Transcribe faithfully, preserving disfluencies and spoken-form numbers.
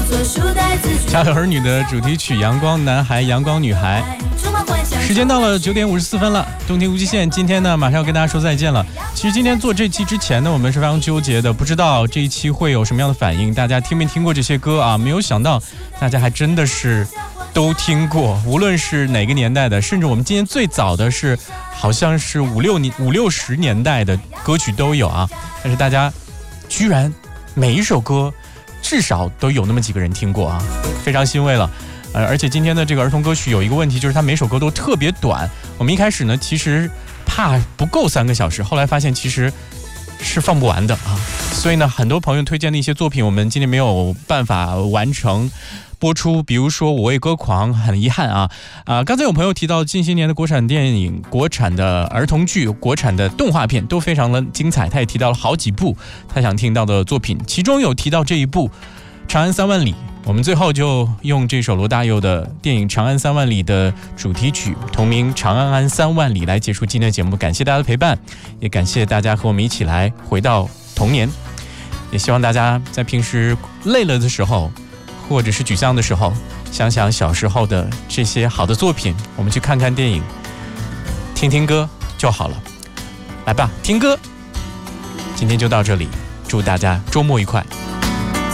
家有儿女的主题曲《阳光男孩》《阳光女孩》。时间到了九点五十四分了，动听无极限今天呢马上要跟大家说再见了。其实今天做这期之前呢，我们是非常纠结的，不知道这一期会有什么样的反应，大家听没听过这些歌啊？没有想到大家还真的是都听过，无论是哪个年代的，甚至我们今天最早的是好像是五六年五六十年代的歌曲都有啊。但是大家居然每一首歌至少都有那么几个人听过啊，非常欣慰了。呃，而且今天的这个儿童歌曲有一个问题，就是它每首歌都特别短。我们一开始呢，其实怕不够三个小时，后来发现其实是放不完的啊。所以呢，很多朋友推荐的一些作品，我们今天没有办法完成播出，比如说《我为歌狂》，很遗憾啊啊！刚才有朋友提到近些年的国产电影、国产的儿童剧、国产的动画片都非常的精彩，他也提到了好几部他想听到的作品，其中有提到这一部《长安三万里》。我们最后就用这首罗大佑的电影《长安三万里》的主题曲同名《长安安三万里》来结束今天的节目。感谢大家的陪伴，也感谢大家和我们一起来回到童年，也希望大家在平时累了的时候或者是沮丧的时候，想想小时候的这些好的作品，我们去看看电影，听听歌就好了。来吧，听歌。今天就到这里，祝大家周末愉快。